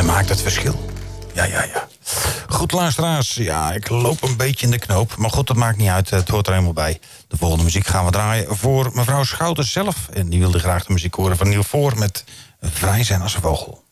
Ze maakt het verschil. Ja. Goed, luisteraars. Ja, ik loop een beetje in de knoop. Maar goed, dat maakt niet uit. Het hoort er helemaal bij. De volgende muziek gaan we draaien voor mevrouw Schouten zelf. En die wilde graag de muziek horen van Niel Voor met Vrij zijn als een vogel.